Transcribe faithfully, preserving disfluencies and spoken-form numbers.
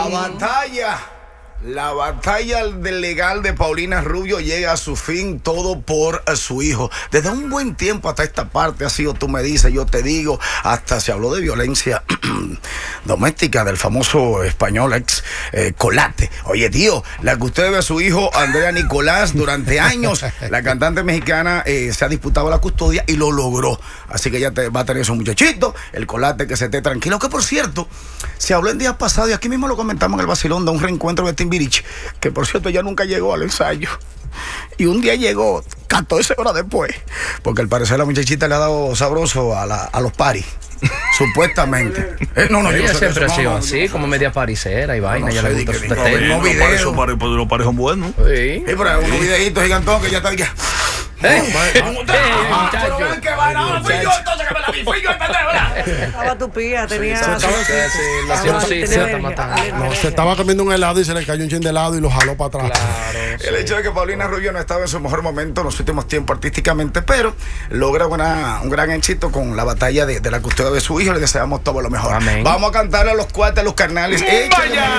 batalla. La batalla del legal de Paulina Rubio llega a su fin, todo por su hijo. Desde un buen tiempo hasta esta parte ha sido, tú me dices, yo te digo, hasta se habló de violencia doméstica del famoso español ex eh, Colate. Oye, tío, la que usted ve a su hijo, Andrea Nicolás, durante años, la cantante mexicana eh, se ha disputado la custodia y lo logró. Así que ya te, va a tener su muchachito, el Colate, que se esté tranquilo. Que por cierto, se habló en días pasados y aquí mismo lo comentamos en el vacilón de un reencuentro de Timbiriche, que por cierto ya nunca llegó al ensayo. Y un día llegó catorce horas después, porque al parecer la muchachita le ha dado sabroso a, la, a los paris. Supuestamente. Eh, no, no, ella yo siempre ha no, sido no, así, no, como media paricera y vaina. no Ya sé, le gusta que su digo, teteo. no, Los video. pares son pares- los pares son buenos. Sí. Sí, pero unos videitos gigantón que ya está. Ya. Eh, eh, Ah, pero muchacho. ven que va, no, fui yo entonces que me la vi, fui yo el pendejo, ¿verdad? Estaba tu pía, tenía. Sí, sí, la Ah, cirrosis tenía se está alergia, matando. alergia, No, alergia. se estaba comiendo un helado y se le cayó un chin de helado y lo jaló para atrás. Claro. El hecho de que Paulina Rubio no estaba en su mejor momento en los últimos tiempos artísticamente, pero logra una, un gran éxito con la batalla de, de la custodia de su hijo. Le deseamos todo lo mejor. Amén. Vamos a cantarle a los cuates, a los carnales. Échale.